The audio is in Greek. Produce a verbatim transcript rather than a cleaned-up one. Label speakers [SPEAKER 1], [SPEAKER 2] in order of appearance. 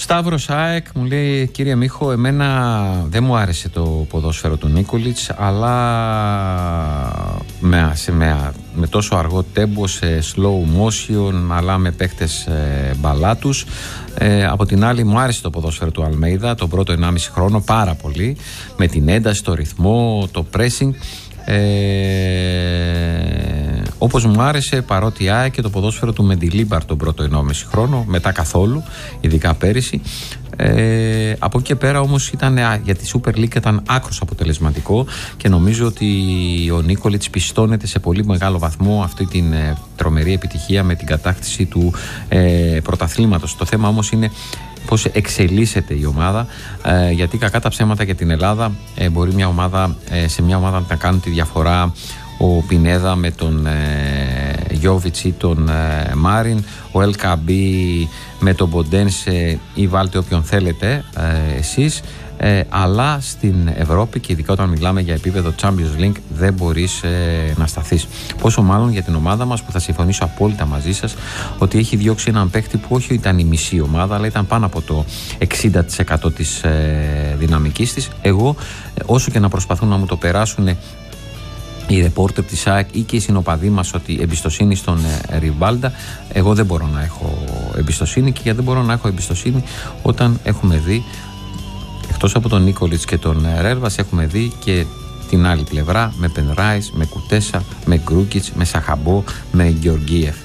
[SPEAKER 1] Σταύρος ΑΕΚ μου λέει: κύριε Μίχο, εμένα δεν μου άρεσε το ποδόσφαιρο του Νίκολιτς, αλλά με, σε, με, με τόσο αργό τέμπο, σε slow motion, αλλά με παίχτες ε, μπαλάτους. Ε, από την άλλη μου άρεσε το ποδόσφαιρο του Αλμέιδα τον πρώτο ενάμιση χρόνο πάρα πολύ, με την ένταση, το ρυθμό, το pressing. Ε, όπως μου άρεσε παρότι ΑΕΚ και το ποδόσφαιρο του Μεντιλίμπαρ τον πρώτο ενάμιση χρόνο, μετά καθόλου, ειδικά πέρυσι. Ε, από εκεί και πέρα όμως ήταν, για τη Super League ήταν άκρως αποτελεσματικό και νομίζω ότι ο Νίκολιτς πιστώνεται σε πολύ μεγάλο βαθμό αυτή την ε, τρομερή επιτυχία με την κατάκτηση του ε, πρωταθλήματος. Το θέμα όμως είναι πώς εξελίσσεται η ομάδα, ε, γιατί κακά τα ψέματα για την Ελλάδα ε, μπορεί μια ομάδα, ε, σε μια ομάδα να κάνουν τη διαφορά ο Πινέδα με τον ε, Γιόβιτς ή τον ε, Μάριν, ο Ελκαμπή με τον Ποντένσε ή βάλτε όποιον θέλετε ε, εσείς, ε, αλλά στην Ευρώπη και ειδικά όταν μιλάμε για επίπεδο Champions League δεν μπορείς ε, να σταθείς. Πόσο μάλλον για την ομάδα μας που θα συμφωνήσω απόλυτα μαζί σας ότι έχει διώξει έναν παίκτη που όχι ήταν η μισή ομάδα αλλά ήταν πάνω από το εξήντα τοις εκατό της ε, δυναμικής της. Εγώ όσο και να προσπαθούν να μου το περάσουν οι ρεπόρτερ της ΑΕΚ ή και οι συνοπαδοί μας ότι εμπιστοσύνη στον ε, Ριβάλντα, εγώ δεν μπορώ να έχω εμπιστοσύνη. Και γιατί δεν μπορώ να έχω εμπιστοσύνη όταν έχουμε δει, εκτός από τον Νίκολιτς και τον ε, Ρέρβας, έχουμε δει και την άλλη πλευρά με Πενράις, με Κουτέσα, με Γκρούκιτς, με Σαχαμπό, με Γεωργίεφ.